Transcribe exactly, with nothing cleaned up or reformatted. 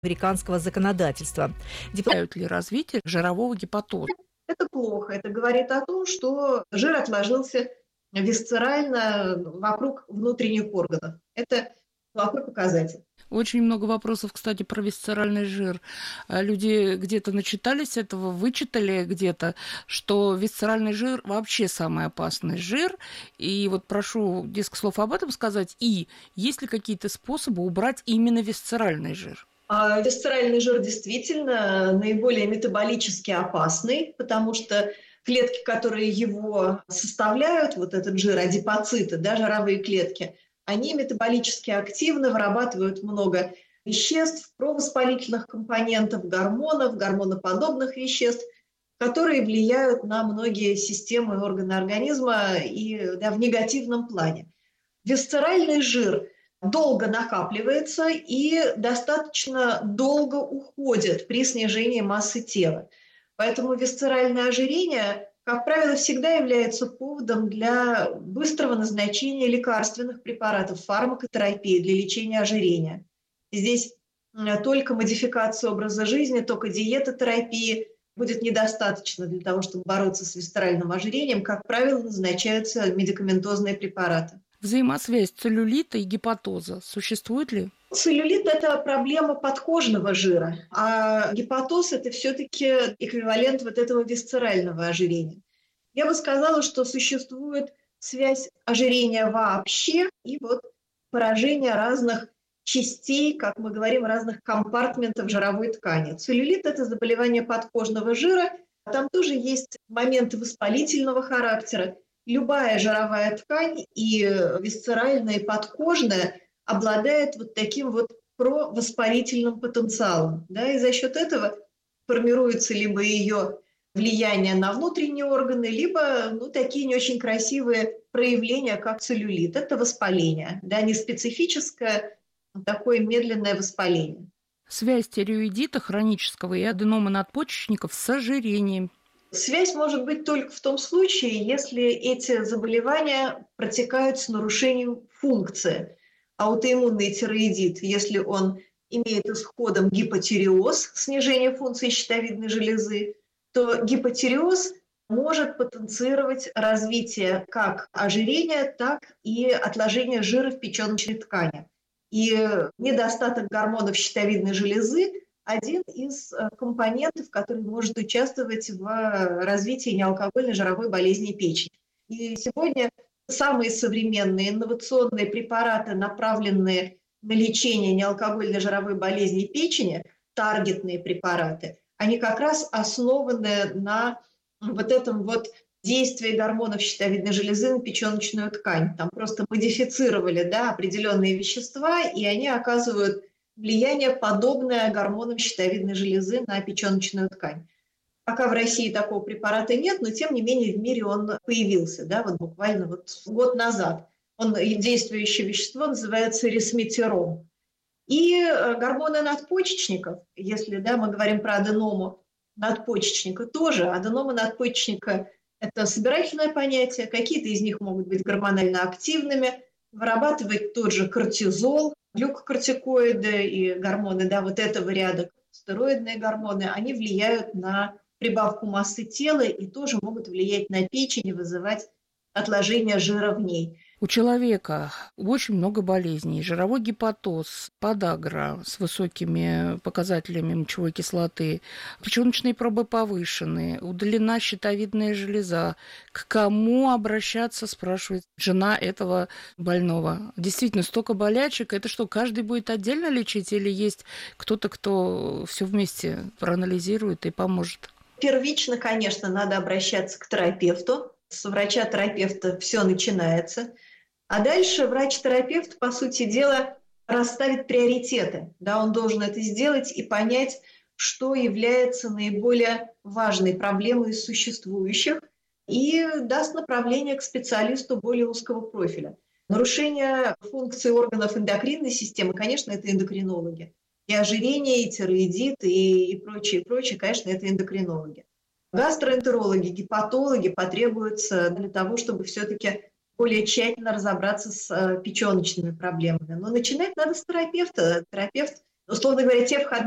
американского законодательства. Дипломирует ли развитие жирового гепатоза? Это плохо. Это говорит о том, что жир отложился висцерально вокруг внутренних органов. Это плохой показатель. Очень много вопросов, кстати, про висцеральный жир. Люди где-то начитались этого, вычитали где-то, что висцеральный жир вообще самый опасный жир. И вот прошу несколько слов об этом сказать. И есть ли какие-то способы убрать именно висцеральный жир? А висцеральный жир действительно наиболее метаболически опасный, потому что клетки, которые его составляют, вот этот жир, адипоциты, да, жировые клетки, они метаболически активны, вырабатывают много веществ, провоспалительных компонентов, гормонов, гормоноподобных веществ, которые влияют на многие системы и органы организма и да, в негативном плане. Висцеральный жир долго накапливается и достаточно долго уходит при снижении массы тела. Поэтому висцеральное ожирение, как правило, всегда является поводом для быстрого назначения лекарственных препаратов, фармакотерапии для лечения ожирения. Здесь только модификация образа жизни, только диетотерапии будет недостаточно для того, чтобы бороться с висцеральным ожирением. Как правило, назначаются медикаментозные препараты. Взаимосвязь целлюлита и гепатоза существует ли? Целлюлит – это проблема подкожного жира, а гепатоз – это все-таки эквивалент вот этого висцерального ожирения. Я бы сказала, что существует связь ожирения вообще и вот поражения разных частей, как мы говорим, разных компартментов жировой ткани. Целлюлит – это заболевание подкожного жира, там тоже есть моменты воспалительного характера. Любая жировая ткань, и висцеральная, и подкожная, обладает вот таким вот провоспалительным потенциалом. Да, и за счет этого формируется либо ее влияние на внутренние органы, либо ну, такие не очень красивые проявления, как целлюлит. Это воспаление, да, не специфическое, а такое медленное воспаление. Связь тиреоидита хронического и аденома надпочечников с ожирением. Связь может быть только в том случае, если эти заболевания протекают с нарушением функции. Аутоиммунный тиреоидит, если он имеет исходом гипотиреоз, снижение функции щитовидной железы, то гипотиреоз может потенцировать развитие как ожирения, так и отложения жира в печёночной ткани. И недостаток гормонов щитовидной железы – один из компонентов, который может участвовать в развитии неалкогольной жировой болезни печени. И сегодня самые современные инновационные препараты, направленные на лечение неалкогольной жировой болезни печени, таргетные препараты, они как раз основаны на вот этом вот действии гормонов щитовидной железы на печёночную ткань. Там просто модифицировали да, определенные вещества, и они оказывают влияние, подобное гормонам щитовидной железы на печёночную ткань. Пока в России такого препарата нет, но тем не менее в мире он появился, да, вот буквально вот год назад. Он, действующее вещество называется ресметиром. И гормоны надпочечников, если да, мы говорим про аденому надпочечника, тоже аденома надпочечника – это собирательное понятие, какие-то из них могут быть гормонально активными, вырабатывать тот же кортизол, глюкокортикоиды и гормоны да, вот этого ряда, стероидные гормоны, они влияют на прибавку массы тела и тоже могут влиять на печень и вызывать отложение жира в ней. У человека очень много болезней. Жировой гепатоз, подагра с высокими показателями мочевой кислоты, печёночные пробы повышенные, удалена щитовидная железа. К кому обращаться, спрашивает жена этого больного. Действительно, столько болячек. Это что, каждый будет отдельно лечить или есть кто-то, кто все вместе проанализирует и поможет? Первично, конечно, надо обращаться к терапевту. С врача-терапевта все начинается. А дальше врач-терапевт, по сути дела, расставит приоритеты. Да, он должен это сделать и понять, что является наиболее важной проблемой из существующих, и даст направление к специалисту более узкого профиля. Нарушение функций органов эндокринной системы, конечно, это эндокринологи. И ожирение, и тиреоидит, и, и прочее, и прочее, конечно, это эндокринологи. Гастроэнтерологи, гепатологи потребуются для того, чтобы все-таки более тщательно разобраться с печёночными проблемами. Но начинать надо с терапевта. Терапевт, условно говоря, те входные